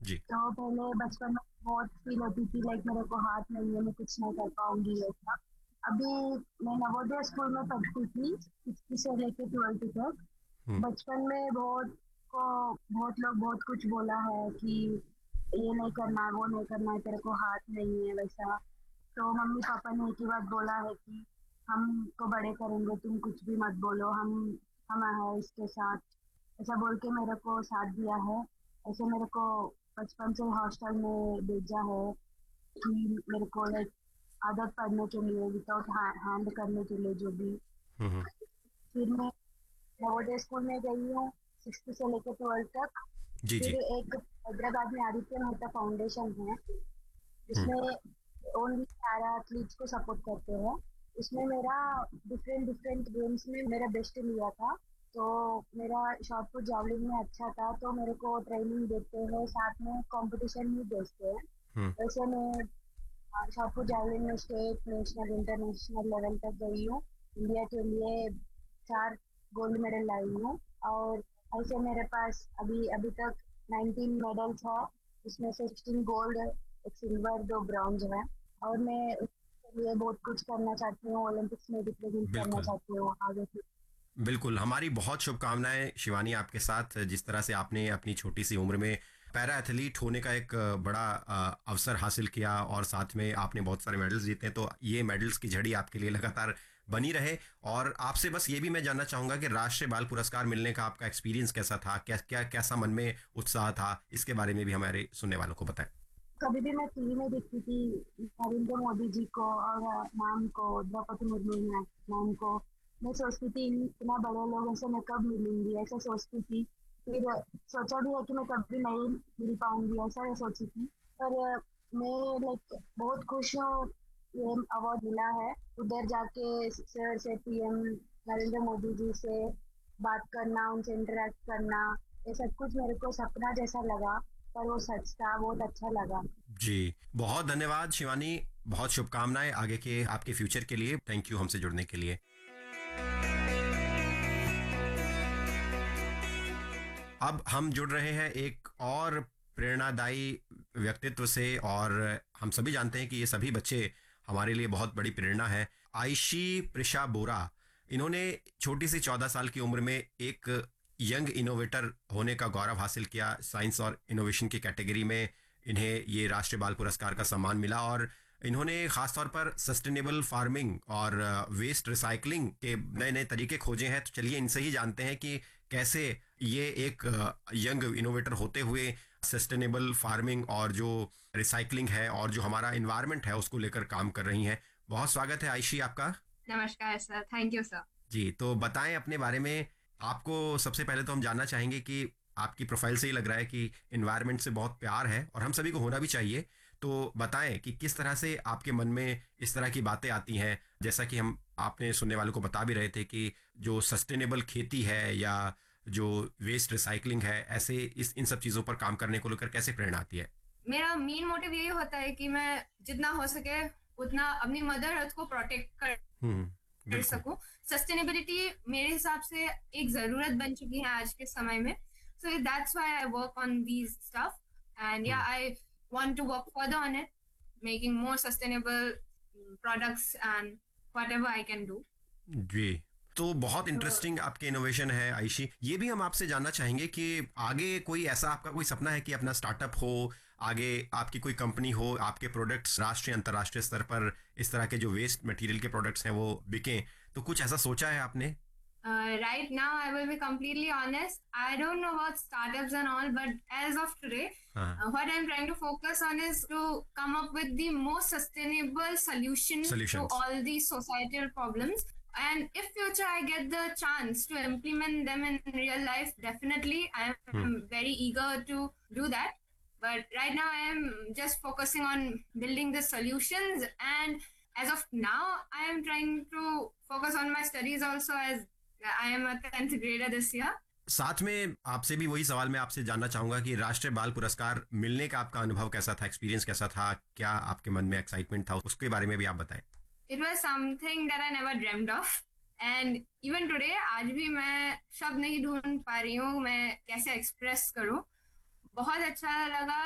जी। तो पहले बचपन में बहुत फील होती थी लाइक मेरे को हाथ नहीं है, मैं कुछ नहीं कर पाऊंगी ऐसा। अभी मैं नवोदय स्कूल में पढ़ती थी 6th से लेके 12th तक। हम्म। बचपन में बहुत लोग बहुत कुछ बोला है कि ये नहीं करना है, वो नहीं करना है, तेरे को हाथ नहीं है वैसा। तो मम्मी पापा ने एक ही बात बोला है कि हम तो बड़े करेंगे, तुम कुछ भी मत बोलो, हम हैं इसके साथ, ऐसा बोल के मेरे को साथ दिया है। ऐसे मेरे को बचपन से हॉस्टल में भेजा है कि मेरे को लाइक आदत पढ़ने के लिए विदाउट हैंड करने के लिए जो भी। हम्म। फिर मैं नवोदय स्कूल में गई हूँ 6th से लेकर 12th तक। जी फिर जी। एक हैदराबाद में आदित्य मेहता फाउंडेशन है, हम्म। जिसमें ओनली पैरा एथलीट्स को सपोर्ट करते हैं। उसमें मेरा डिफरेंट डिफरेंट गेम्स में मेरा बेस्ट लिया था। तो मेरा शॉट पुट जावलिन में अच्छा था, तो मेरे को ट्रेनिंग देते हैं, साथ में कंपटीशन भी भेजते हैं। हम्म। वैसे मैं शॉट पुट जावलिन में स्टेट नेशनल इंटरनेशनल लेवल तक गई हूँ। इंडिया के लिए 4 गोल्ड मेडल लाई हूँ। और ऐसे मेरे पास अभी अभी तक 19 मेडल्स है, जिसमें से 16 गोल्ड, एक सिल्वर, 2 ब्रॉन्ज है। और मैं उसके लिए बहुत कुछ करना चाहती हूँ, ओलंपिक्स में रिप्रेजेंट करना बिल्कुल चाहती हूँ आगे से। बिल्कुल, हमारी बहुत शुभकामनाएं शिवानी आपके साथ। जिस तरह से आपने अपनी छोटी सी उम्र में पैरा एथलीट होने का एक बड़ा अवसर हासिल किया और साथ में आपने बहुत सारे मेडल्स जीते हैं, तो ये मेडल्स की झड़ी आपके लिए लगातार बनी रहे। और आपसे बस ये भी मैं जानना चाहूंगा कि राष्ट्रीय बाल पुरस्कार मिलने का आपका एक्सपीरियंस कैसा था, कैसा मन में उत्साह था, इसके बारे में भी हमारे सुनने वालों को बताएं। कभी भी मैं टीवी में देखती थी नरेंद्र मोदी जी को और मैम को, द्रौपदी मुर्मू मैम को, मैं सोचती थी इतना बड़े लोगों से मैं कब मिलूंगी, ऐसा सोचती थी। फिर सोचा भी है कि मैं कभी नहीं मिल पाऊंगी, ऐसा मैं सोची थी। पर मैं लाइक बहुत खुश हूँ ये अवार्ड मिला है। उधर जाके सर से, पीएम नरेंद्र मोदी जी से बात करना, उनसे इंटरेक्ट करना, ये सब कुछ मेरे को सपना जैसा लगा, पर वो सच था, बहुत अच्छा लगा। जी, बहुत धन्यवाद शिवानी। बहुत शुभकामनाएं आगे के आपके फ्यूचर के लिए। थैंक यू हमसे जुड़ने के लिए। अब हम जुड़ रहे हैं एक और प्रेरणादायी व्यक्तित्व से, और हम सभी जानते हैं कि ये सभी बच्चे हमारे लिए बहुत बड़ी प्रेरणा है। आयशी प्रिशा बोरा, इन्होंने छोटी सी 14 साल की उम्र में एक यंग इनोवेटर होने का गौरव हासिल किया। साइंस और इनोवेशन की कैटेगरी में इन्हें ये राष्ट्रीय बाल पुरस्कार का सम्मान मिला, और इन्होंने खासतौर पर सस्टेनेबल फार्मिंग और वेस्ट रिसाइकलिंग के नए नए तरीके खोजे हैं। तो चलिए इनसे ही जानते हैं कि कैसे ये एक यंग इनोवेटर होते हुए सस्टेनेबल फार्मिंग और जो रिसाइकलिंग है और जो हमारा इन्वायरमेंट है उसको लेकर काम कर रही हैं। बहुत स्वागत है आयशी आपका। नमस्कार सर, थैंक यू सर। जी, तो बताएं अपने बारे में। आपको सबसे पहले तो हम जानना चाहेंगे कि आपकी प्रोफाइल से ही लग रहा है कि इन्वायरमेंट से बहुत प्यार है, और हम सभी को होना भी चाहिए। तो बताएं कि किस तरह से आपके मन में इस तरह की बातें आती हैं, जैसा कि हम आपने सुनने वालों को बता भी रहे थे कि जो सस्टेनेबल खेती है या जो वेस्ट रिसाइकलिंग है, ऐसे इन सब चीज़ों पर काम करने को लेकर कैसे प्रेरणा आती है। मेरा मेन मोटिव यही होता है कि मैं जितना हो सके उतना अपनी मदर अर्थ को प्रोटेक्ट कर बिल्कुल। सकूं। सस्टेनेबिलिटी मेरे हिसाब से एक जरूरत बन चुकी है आज के समय में। So that's why I work on these stuff, and या I want to work further on it, making more sustainable products and whatever I can do. जी, तो बहुत इंटरेस्टिंग आपके इनोवेशन है आयशी। ये भी हम आपसे जानना चाहेंगे कि आगे कोई ऐसा आपका कोई सपना है कि अपना स्टार्टअप हो, आगे आपकी कोई कंपनी हो, आपके प्रोडक्ट्स राष्ट्रीय अंतर्राष्ट्रीय स्तर पर इस तरह के जो वेस्ट मटेरियल के प्रोडक्ट्स हैं वो बिकें, तो कुछ ऐसा सोचा है आपने? Right now, I will be completely honest. I don't know about startups and all, but as of today, what I'm trying to focus on is to come up with the most sustainable solutions to all these societal problems. And if future I get the chance to implement them in real life, definitely I am very eager to do that. But right now I am just focusing on building the solutions, and as of now I am trying to focus on my studies also, as I am a 10th grader this year. साथ में आपसे भी वही सवाल मैं आपसे जानना चाहूंगा कि राष्ट्रीय बाल पुरस्कार मिलने का आपका अनुभव कैसा था, एक्सपीरियंस कैसा था, क्या आपके मन में एक्साइटमेंट था, उसके बारे में भी आप बताएं। It was something that I never dreamed of, and even today आज भी मैं शब्द नहीं ढूंढ पा रही हूँ मैं कैसे एक्सप्रेस करूँ। बहुत अच्छा लगा